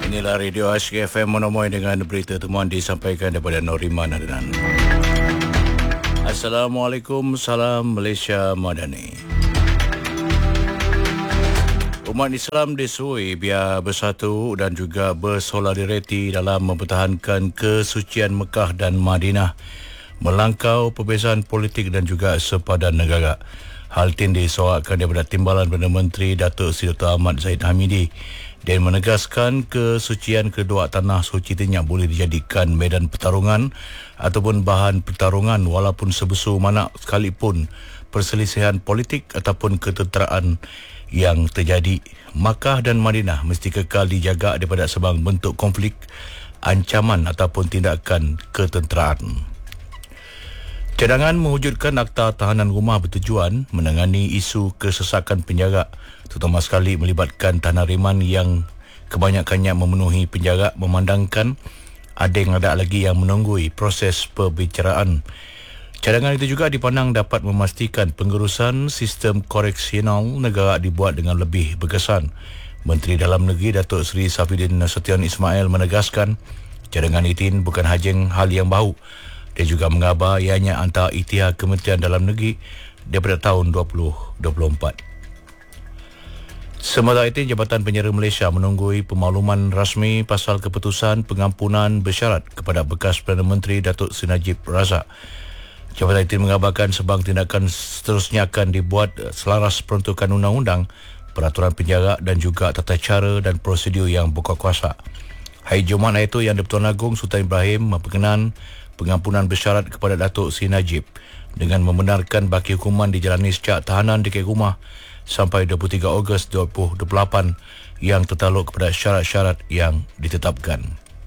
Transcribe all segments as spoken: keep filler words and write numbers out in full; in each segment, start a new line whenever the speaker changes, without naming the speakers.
Inilah Radio Asyik F M menemui dengan berita temuan disampaikan daripada Noriman Adnan. Assalamualaikum, salam Malaysia Madani. Umat Islam disuruh biar bersatu dan juga bersolidariti dalam mempertahankan kesucian Mekah dan Madinah, melangkau perbezaan politik dan juga sepadan negara. Hal ini disorakkan daripada Timbalan Perdana Menteri Datuk Seri Doktor Ahmad Zahid Hamidi dan menegaskan kesucian kedua tanah suci tidak boleh dijadikan medan pertarungan ataupun bahan pertarungan walaupun sebesar mana sekalipun perselisihan politik ataupun ketenteraan yang terjadi. Makkah dan Madinah mesti kekal dijaga daripada sebang bentuk konflik, ancaman ataupun tindakan ketenteraan. Cadangan mewujudkan Akta Tahanan Rumah bertujuan menangani isu kesesakan penjara, terutama sekali melibatkan tahanan reman yang kebanyakannya memenuhi penjara, memandangkan ada yang ada lagi yang menunggui proses perbicaraan. Cadangan itu juga dipandang dapat memastikan pengurusan sistem koreksional negara dibuat dengan lebih berkesan. Menteri Dalam Negeri Datuk Seri Safidin Nasution Ismail menegaskan cadangan itu bukan hajeng hal yang baru. Dia juga mengabar ianya antara Iktihar Kementerian Dalam Negeri daripada tahun dua ribu dua puluh empat. Sementara itu, Jabatan Penjara Malaysia menunggui pemakluman rasmi pasal keputusan pengampunan bersyarat kepada bekas Perdana Menteri Datuk Seri Najib Razak. Jabatan itu mengabarkan sebang tindakan seterusnya akan dibuat selaras peruntukan undang-undang, peraturan penjara dan juga tata cara dan prosedur yang berkuasa. Hari Jumaat itu, Yang di-Pertuan Agong Sultan Ibrahim memperkenan pengampunan bersyarat kepada Datuk Seri Najib dengan membenarkan baki hukuman dijalani sejak tahanan dekat rumah sampai dua puluh tiga Ogos dua ribu dua puluh lapan yang tertaluk kepada syarat-syarat yang ditetapkan.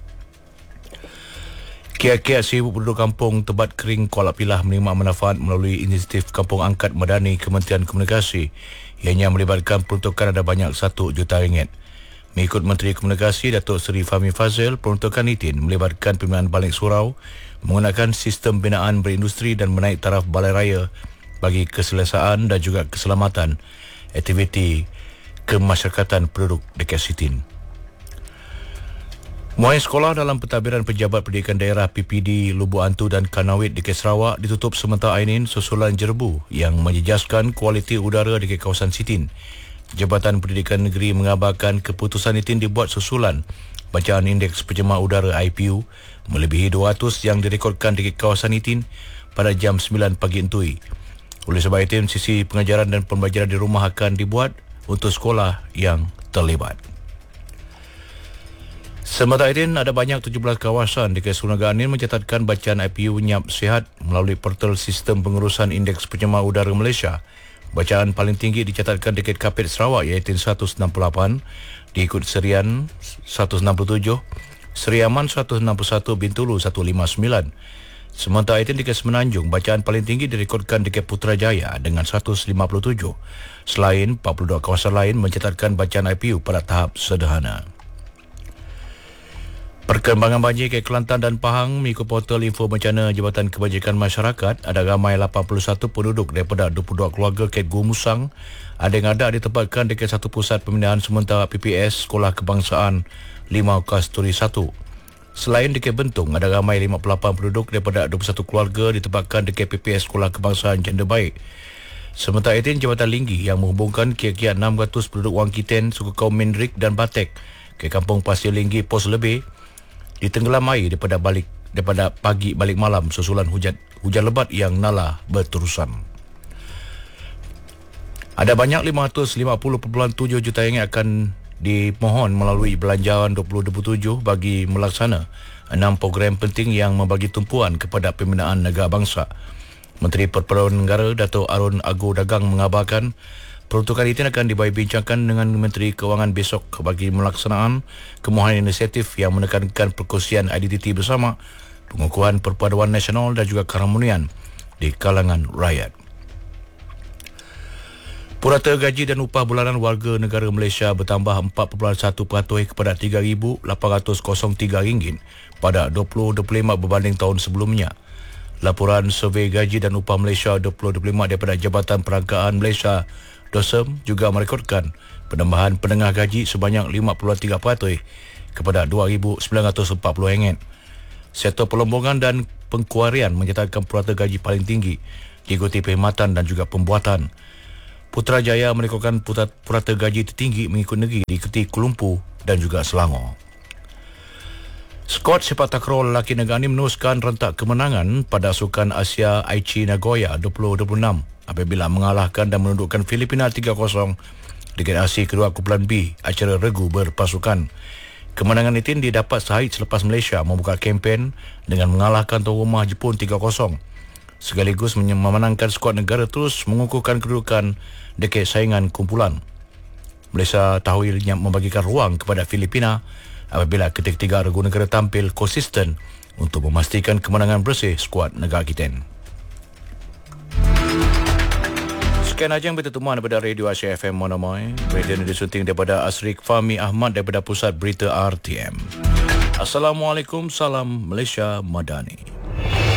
Kiat-kiat seribu penduduk kampung Tebat Kering Kuala Pilah menerima manfaat melalui inisiatif Kampung Angkat Madani Kementerian Komunikasi, ianya melibatkan peruntukan ada banyak satu juta ringgit. Mengikut Menteri Komunikasi Datuk Seri Fahmi Fazil, peruntukan itu melibatkan pembinaan balik surau menggunakan sistem binaan berindustri dan menaik taraf balai raya bagi keselesaan dan juga keselamatan aktiviti kemasyarakatan penduduk dekat Sitin. Muai sekolah dalam pentadbiran Pejabat Pendidikan Daerah P P D Lubuk Antu dan Kanawit dekat Sarawak ditutup sementara ini susulan jerbu yang menjejaskan kualiti udara dekat kawasan Sitin. Jabatan Pendidikan Negeri mengabarkan keputusan itu dibuat susulan bacaan indeks pencemar udara I P U melebihi dua ratus yang direkodkan di kawasan itu pada jam sembilan pagi entui. Oleh sebab itu, sisi pengajaran dan pembelajaran di rumah akan dibuat untuk sekolah yang terlibat. Sementara itu, ada banyak tujuh belas kawasan di keseluruhan ini mencatatkan bacaan I P U nyap sihat melalui portal sistem pengurusan indeks pencemar udara Malaysia. Bacaan paling tinggi dicatatkan dekat Kapit Sarawak iaitu seratus enam puluh lapan, diikut Serian seratus enam puluh tujuh, Seri Aman seratus enam puluh satu, Bintulu seratus lima puluh sembilan. Sementara itu dekat Semenanjung, bacaan paling tinggi direkodkan dekat Putrajaya dengan seratus lima puluh tujuh. Selain empat puluh dua kawasan lain mencatatkan bacaan I P U pada tahap sederhana. Perkembangan banjir ke Kelantan dan Pahang mengikut portal info bencana Jabatan Kebajikan Masyarakat, ada ramai lapan puluh satu penduduk daripada dua puluh dua keluarga ke Gumusang ada yang ada ditempatkan dekat satu pusat pembinaan sementara P P S Sekolah Kebangsaan lima Kasturi satu. Selain dekat Bentung, ada ramai lima puluh lapan penduduk daripada dua puluh satu keluarga ditempatkan dekat P P S Sekolah Kebangsaan Janda Baik. Sementara itu, Jabatan Linggi yang menghubungkan kira-kira enam ratus penduduk Wang Kiten, suku kaum Mendrik dan Batek ke Kampung Pasir Linggi Pos Lebih ditenggelam air daripada balik daripada pagi balik malam susulan hujan hujan lebat yang nala berterusan. Ada banyak lima ratus lima puluh perpuluhan tujuh juta ringgit akan dimohon melalui belanjawan dua puluh dua puluh tujuh bagi melaksana enam program penting yang membagi tumpuan kepada pembinaan negara bangsa. Menteri Perpaduan Negara Dato' Arun Ago Dagang mengabarkan peruntukan itu akan dibincangkan dengan Menteri Kewangan besok bagi melaksanaan kemohonan inisiatif yang menekankan perkongsian identiti bersama, pengukuhan perpaduan nasional dan juga keharmonian di kalangan rakyat. Purata gaji dan upah bulanan warga negara Malaysia bertambah empat perpuluhan satu peratus kepada tiga ribu lapan ratus tiga ringgit pada dua ribu dua puluh lima berbanding tahun sebelumnya. Laporan Survey Gaji dan Upah Malaysia dua ribu dua puluh lima daripada Jabatan Perangkaan Malaysia D O S E M juga merekodkan penambahan penengah gaji sebanyak lima puluh tiga peratus kepada dua ribu sembilan ratus empat puluh ringgit. Sektor pelombongan dan pengkuarian menyertakan purata gaji paling tinggi, diikuti perkhidmatan dan juga pembuatan. Putrajaya merekodkan purata gaji tertinggi mengikut negeri, diikuti Kuala Lumpur dan juga Selangor. Skuad sepak takraw lelaki negara ini meneruskan rentak kemenangan pada Sukan Asia Aichi Nagoya dua ribu dua puluh enam apabila mengalahkan dan menundukkan Filipina tiga kosong di generasi kedua kumpulan B acara regu berpasukan. Kemenangan itu didapat sehari selepas Malaysia membuka kempen dengan mengalahkan tuan rumah Jepun tiga kosong. Sekaligus memenangkan skuad negara terus mengukuhkan kedudukan dekat saingan kumpulan. Malaysia tahu yang membagikan ruang kepada Filipina apabila ketiga-tiga regu negara tampil konsisten untuk memastikan kemenangan bersih skuad negara kita. Sekian aja yang bertemuan daripada Radio Asia F M Monomoy. Berita ini disunting daripada Asrik Fahmi Ahmad daripada Pusat Berita R T M. Assalamualaikum, salam Malaysia Madani.